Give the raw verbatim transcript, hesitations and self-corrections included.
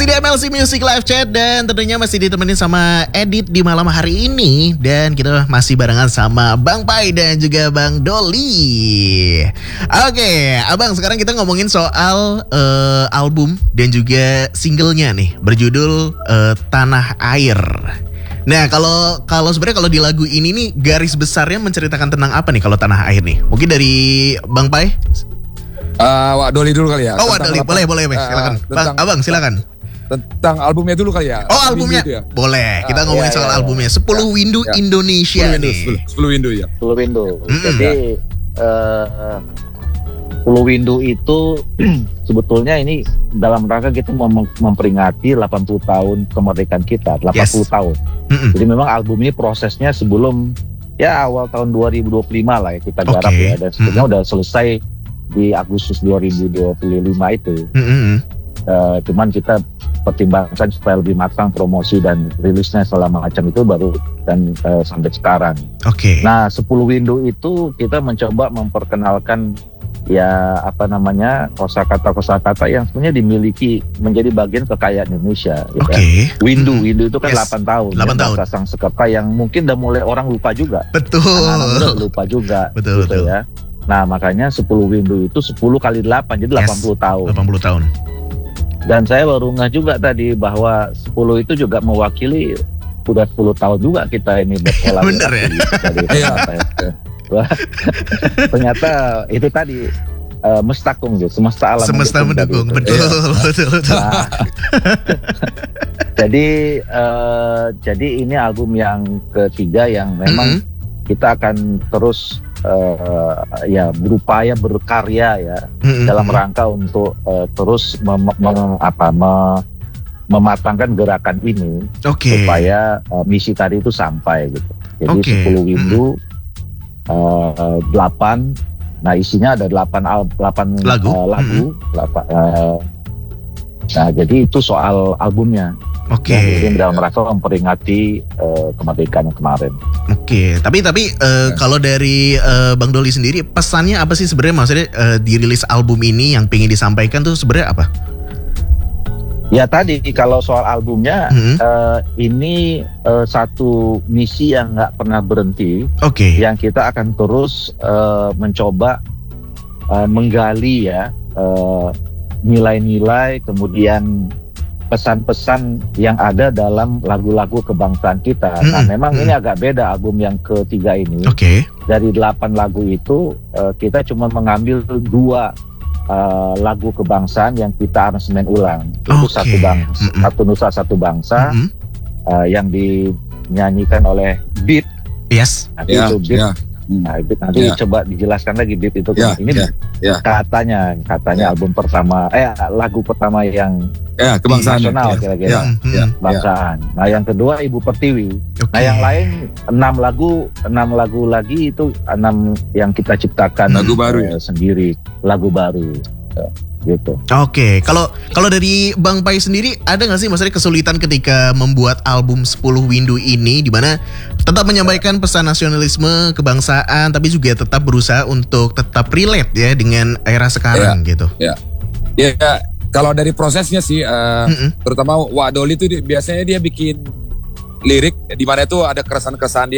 Masih di M L C Music Live Chat dan tentunya masih ditemenin sama Edit di malam hari ini. Dan kita masih barengan sama Bang Pai dan juga Bang Doli. Oke, Abang, sekarang kita ngomongin soal uh, album dan juga singlenya nih, berjudul uh, Tanah Air. Nah, kalau kalau sebenarnya kalau di lagu ini nih garis besarnya menceritakan tentang apa nih kalau Tanah Air nih? Mungkin dari Bang Pai? Uh, Wak Doli dulu kali ya. Oh, Wak Doli, boleh, boleh, boleh. Silakan. Uh, Bang, Abang, silakan. Tentang albumnya dulu kali ya. Oh, albumnya. Ya? Boleh. Kita uh, ngomongin iya, soal iya, albumnya. sepuluh ya, Windu ya. Indonesia sepuluh nih. Window, sepuluh Windu ya. sepuluh Windu. Mm-hmm. Jadi uh, sepuluh Windu itu sebetulnya ini dalam rangka kita mem- memperingati delapan puluh tahun kemerdekaan kita, delapan puluh yes. tahun. Mm-hmm. Jadi memang album ini prosesnya sebelum ya awal tahun dua ribu dua puluh lima lah ya kita garap okay. ya. Dan sebenarnya mm-hmm. udah selesai di Agustus dua ribu dua puluh lima itu. Mm-hmm. Uh, cuman kita pertimbangkan supaya lebih matang promosi dan rilisnya selama macam itu baru dan uh, sampai sekarang. Oke. Okay. Nah, sepuluh Windu itu kita mencoba memperkenalkan ya apa namanya kosakata-kosakata yang sebenarnya dimiliki menjadi bagian kekayaan Indonesia. Oke. Okay. Ya. Windu, mm-hmm. Windu itu kan yes. delapan tahun. delapan tahun. Bahasa Sanskerta yang mungkin udah mulai orang lupa juga. Betul. Anak-anak lupa juga. Betul, gitu betul. Ya. Nah, makanya sepuluh Windu itu sepuluh kali delapan, jadi yes, delapan puluh tahun. delapan puluh tahun. Dan saya baru ngeh juga tadi bahwa sepuluh itu juga mewakili udah sepuluh tahun juga kita ini berkolaborasi. Bener ya? Iya. Ternyata itu tadi uh, mestakung gitu, semesta alam semesta mendukung, betul, betul, betul, betul. Nah, jadi uh, jadi ini album yang ketiga yang memang mm-hmm. kita akan terus Uh, ya berupaya berkarya ya mm-hmm. dalam rangka untuk uh, terus mem- mem- apa me- mematangkan gerakan ini okay. supaya uh, misi tadi itu sampai gitu. Jadi okay. sepuluh Windu mm-hmm. uh, delapan, nah isinya ada delapan al- delapan lagu, uh, lagu mm-hmm. delapan, uh, nah jadi itu soal albumnya. Oke. Okay. Jadi dalam rangka memperingati uh, kemerdekaan yang kemarin. Oke, okay. tapi tapi uh, ya. Kalau dari uh, Bang Doli sendiri pesannya apa sih sebenarnya, maksudnya uh, dirilis album ini yang pengen disampaikan tuh sebenarnya apa? Ya tadi kalau soal albumnya hmm. uh, ini uh, satu misi yang nggak pernah berhenti. Oke. Okay. Yang kita akan terus uh, mencoba uh, menggali ya uh, nilai-nilai kemudian pesan-pesan yang ada dalam lagu-lagu kebangsaan kita. Mm-hmm. Nah, memang mm-hmm. ini agak beda album yang ketiga ini. Oke. Okay. Dari delapan lagu itu uh, kita cuma mengambil dua uh, lagu kebangsaan yang kita aransemen ulang. Okay. Itu satu bangsa, mm-hmm. satu nusa satu bangsa mm-hmm. uh, yang dinyanyikan oleh Beat. Yes. Nanti yeah, itu Beat. Yeah. Nah, itu nanti yeah. coba dijelaskan lagi Beat itu yeah, ini yeah, yeah. katanya katanya yeah. album pertama eh lagu pertama yang yeah, kebangsaan nasional yeah. kira-kira yeah. yeah. kebangsaan. Yeah. Nah, yang kedua Ibu Pertiwi. Okay. Nah, yang lain enam lagu enam lagu lagi itu enam yang kita ciptakan lagu baru eh, ya? sendiri lagu baru ya, gitu. Oke, okay. kalau kalau dari Bang Pai sendiri ada nggak sih maksudnya kesulitan ketika membuat album sepuluh Windu ini, di mana tetap menyampaikan pesan nasionalisme kebangsaan tapi juga tetap berusaha untuk tetap relate ya dengan era sekarang ya, gitu. Ya, ya kalau dari prosesnya sih, uh, mm-hmm. terutama Wak Doli itu biasanya dia bikin lirik di mana itu ada keresahan-keresahan dia.